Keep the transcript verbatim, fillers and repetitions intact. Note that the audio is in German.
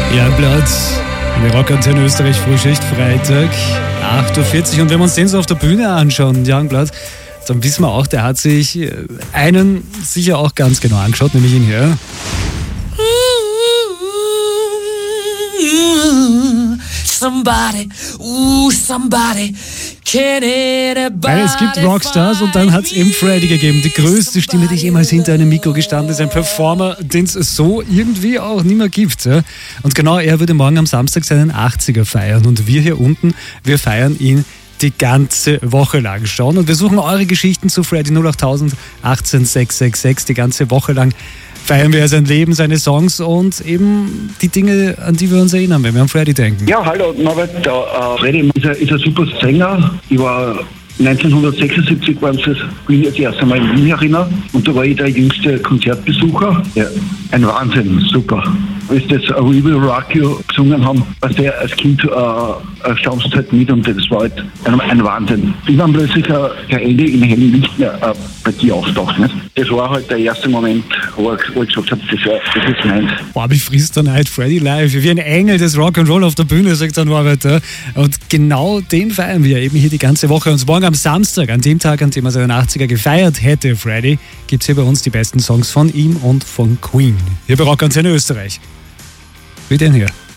Ja, Platz. Eine Rockantenne Österreich, Frühschicht, Freitag, acht Uhr vierzig. Und wenn wir uns den so auf der Bühne anschauen, Youngblood, dann wissen wir auch, der hat sich einen sicher auch ganz genau angeschaut, nämlich ihn hier. Somebody, ooh, somebody, can anybody. Weil es gibt Rockstars und dann hat es eben Freddie gegeben, die größte Stimme, die jemals hinter einem Mikro gestanden ist, ein Performer, den es so irgendwie auch nicht mehr gibt. Ja? Und genau er würde morgen am Samstag seinen achtziger feiern und wir hier unten, wir feiern ihn die ganze Woche lang schon und wir suchen eure Geschichten zu Freddie null acht null null achtzehn sechs sechs sechs, die ganze Woche lang feiern wir sein Leben, seine Songs und eben die Dinge, an die wir uns erinnern, wenn wir an Freddie denken. Ja, hallo, Norbert. Der, äh, Freddie ist ein, ist ein super Sänger. Ich war neunzehnhundertsechsundsiebzig waren das, bin ich das erste Mal in Wien erinnern und da war ich der jüngste Konzertbesucher. Ja, ein Wahnsinn, super. Als das We Will Rock You gesungen haben, als der als Kind äh, stammst du halt mit und das war halt ein, ein Wahnsinn. Ich dann plötzlich äh, der Ende in hellen Licht mehr äh, bei dir auftaucht. Nicht? Das war halt der erste Moment, wo ich, wo ich gesagt habe, das, das ist meins. Boah, mich frisst dann halt Freddie live, wie ein Engel des Rock'n'Roll auf der Bühne, sagt der Norbert. Und genau den feiern wir eben hier die ganze Woche. Und morgen am Samstag, an dem Tag, an dem er seinen achtziger gefeiert hätte, Freddie, gibt es hier bei uns die besten Songs von ihm und von Queen. Hier bei Rockantenne Österreich. Wie den hier.